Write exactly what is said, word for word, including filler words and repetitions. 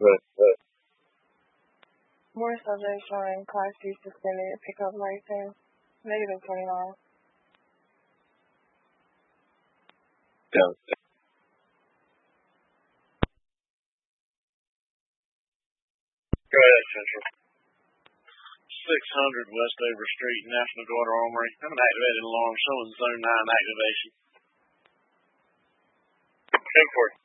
More subjects showing Class C suspended pickup license, negative twenty-nine. Yeah. Go ahead, Central. six hundred Westover Street, National Guard Armory. I have an activated alarm showing zone nine activation. ten forty.